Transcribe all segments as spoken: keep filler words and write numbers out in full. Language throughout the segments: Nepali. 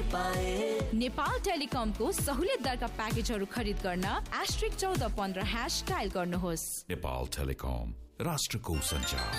पाए। नेपाल टेलिकमको सहुलियत दरका प्याकेजहरू खरिद गर्न एस्ट्रिक चौध पन्ध्र ह्यास डायल गर्नुहोस्। नेपाल टेलिकम, राष्ट्रको सञ्चार।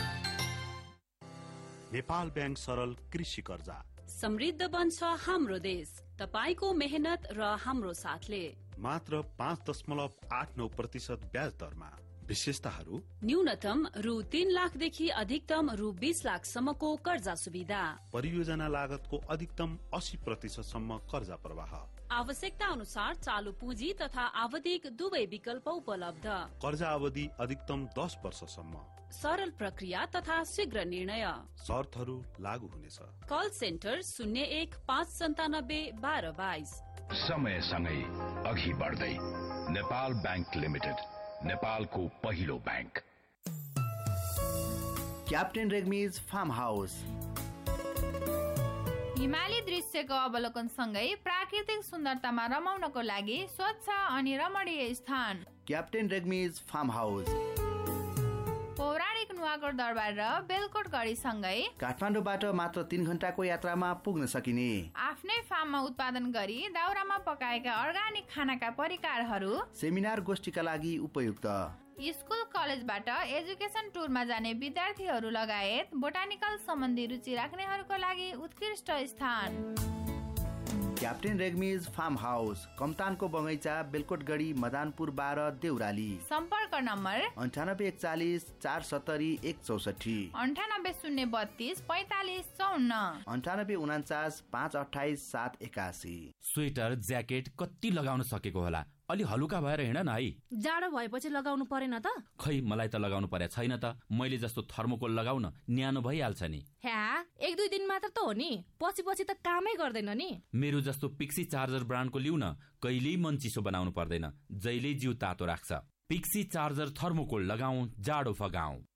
नेपाल बैंक सरल कृषि कर्जा। समृद्ध बन्छ हाम्रो देश तपाईको मेहनत र हाम्रो साथले। मात्र पाँच दशमलव आठ नौ प्रतिशत ब्याज दरमा। विशेषताहरू न्यूनतम रु तीन लाखदेखि अधिकतम रु बीस लाखसम्मको कर्जा सुविधा। परियोजना लागतको अधिकतम अस्सी प्रतिशतसम्म कर्जा प्रवाह। आवश्यकता अनुसार चालू पुँजी तथा आवधिक दुवै विकल्प उपलब्ध। कर्जा अवधि अधिकतम दस वर्षसम्म। सरल प्रक्रिया तथा शीघ्र निर्णय। शर्तहरू लागू हुनेछ। कल सेन्टर शून्य एक पाँच सन्तानब्बे बाह्र बाइस। समय सँगै अघि बढ्दै नेपाल बैंक लिमिटेड, नेपालको पहिलो बैंक। Captain रेग्मीज farm house. हिमाली दृश्यको अवलोकन सँगै प्राकृतिक सुन्दरतामा रमाउनको लागि स्वच्छ अनि रमणीय स्थान क्याप्टेन रेग्मीज फार्म हाउस। पौराणिक नुवाकोट दरबार र बेलकोट गढी सँगै काठमाडौँबाट मात्र तीन घण्टाको यात्रामा पुग्न सकिने आफ्नै फार्ममा उत्पादन गरी दाउरामा पकाएका अर्गानिक खानाका परिकारहरू सेमिनार गोष्ठीका लागि उपयुक्त। स्कुल कलेजबाट एजुकेसन टुरमा जाने विद्यार्थीहरू लगायत बोटानिकल सम्बन्धी रुचि राख्नेहरूको लागि उत्कृष्ट स्थान क्याप्टेन रेग्मीज फार्म हाउस, कमतानको बगैँचा, बेलकोटगढी, मदानपुर बाह्र, देउराली। सम्पर्क नम्बर अन्ठानब्बे एकचालिस चार सत्तरी एक चौसठी, अन्ठानब्बे शून्य बत्तीस पैतालिस चौन्न, अन्ठानब्बे उनाचास पाँच अठाइस सात एकासी। स्वेटर ज्याकेट कति लगाउन सकेको होला, अलि हलुका भएर हिँड न है। जाडो भएपछि लगाउनु परेन त? खै मलाई त लगाउनु परे छैन त। मैले जस्तो थर्मोकोल लगाउन न्यानो भइहाल्छ नि। ह्या एक दुई दिन मात्र त हो नि, पछि पछि त कामै गर्दैन नि। मेरो जस्तो पिक्सी चार्जर ब्रान्डको लिउ न, कहिल्यै मन चिसो बनाउनु पर्दैन, जहिल्यै जिउ तातो राख्छ। पिक्सी चार्जर थर्मोकोल लगाऊ, जाडो फगाऊ।